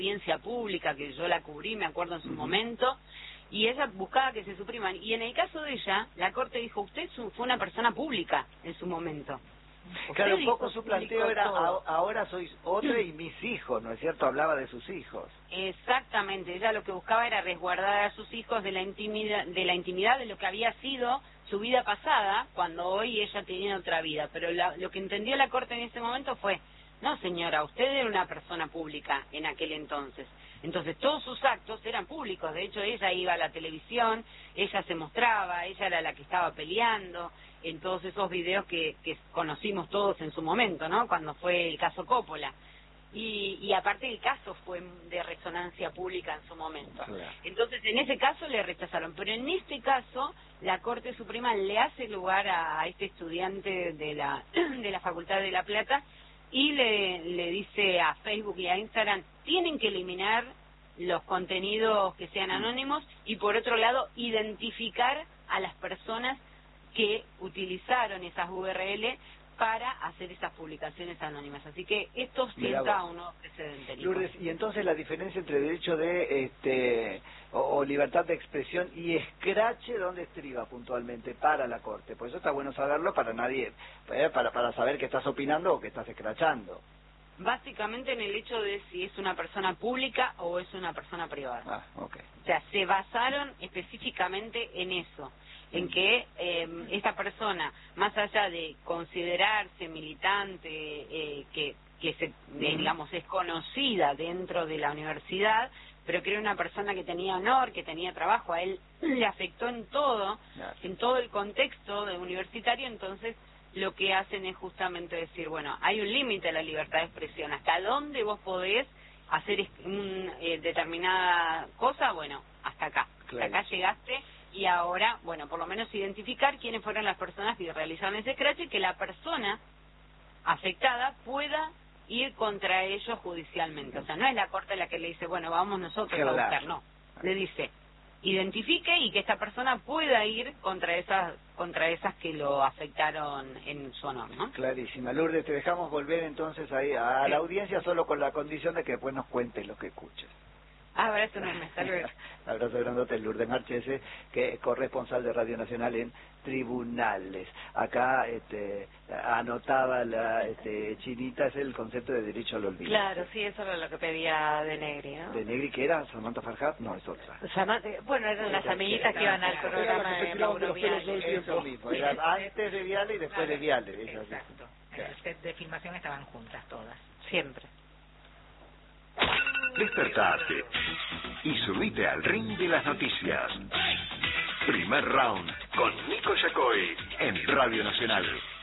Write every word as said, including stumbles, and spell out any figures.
audiencia pública, que yo la cubrí, me acuerdo en su uh-huh. momento, y ella buscaba que se supriman. Y en el caso de ella, la Corte dijo, usted fue una persona pública en su momento. Claro, un poco su planteo era, a, ahora sois otra y mis hijos, ¿no es cierto? Hablaba de sus hijos. Exactamente, ella lo que buscaba era resguardar a sus hijos de la intimidad, de la intimidad de lo que había sido su vida pasada, cuando hoy ella tenía otra vida. Pero la, lo que entendió la Corte en ese momento fue, no señora, usted era una persona pública en aquel entonces. Entonces todos sus actos eran públicos, de hecho ella iba a la televisión, ella se mostraba, ella era la que estaba peleando en todos esos videos que, que conocimos todos en su momento, ¿no? Cuando fue el caso Coppola. Y, y aparte el caso fue de resonancia pública en su momento. Entonces en ese caso le rechazaron, pero en este caso la Corte Suprema le hace lugar a, a este estudiante de la, de la Facultad de La Plata y le, le dice a Facebook y a Instagram, tienen que eliminar los contenidos que sean anónimos y por otro lado identificar a las personas que utilizaron esas U R L para hacer esas publicaciones anónimas. Así que esto sienta un nuevo precedente. Lourdes, y entonces la diferencia entre derecho de este o, o libertad de expresión y escrache, ¿dónde estriba puntualmente para la Corte? Por eso está bueno saberlo para nadie, para para saber que estás opinando o que estás escrachando. Básicamente en el hecho de si es una persona pública o es una persona privada. Ah, okay. O sea, se basaron específicamente en eso, en que eh, esta persona, más allá de considerarse militante, eh, que, que se, eh, digamos, es conocida dentro de la universidad, pero que era una persona que tenía honor, que tenía trabajo, a él le afectó en todo, en todo el contexto de universitario, entonces lo que hacen es justamente decir, bueno, hay un límite a la libertad de expresión, hasta dónde vos podés hacer un, eh, determinada cosa, bueno, hasta acá, claro. Hasta acá llegaste, y ahora, bueno, por lo menos identificar quiénes fueron las personas que realizaron ese scratch y que la persona afectada pueda ir contra ellos judicialmente. O sea, no es la Corte la que le dice, bueno, vamos nosotros claro. a buscar, no. Le dice, identifique y que esta persona pueda ir contra esas contra esas que lo afectaron en su honor, ¿no? Clarísima. Lourdes, te dejamos volver entonces ahí a la audiencia solo con la condición de que después nos cuentes lo que escuches. Abrazo enorme, hasta luego. Abrazo grandote, Lourdes Marchese, que es corresponsal de Radio Nacional en Tribunales. Acá este, anotaba la este, Chinita, es el concepto de derecho al olvido. Claro, sí, eso era lo que pedía De Negri, ¿no? ¿De Negri que era? ¿Samantha Farhat? No, es otra. Samantha, bueno, eran las amiguitas que iban al programa de Mauro Viale. Eso mismo, era antes de Viale y después de Viale. Exacto, en el set de filmación estaban juntas todas, siempre. Despertate y subite al ring de las noticias. Primer round con Nico Yacoy en Radio Nacional.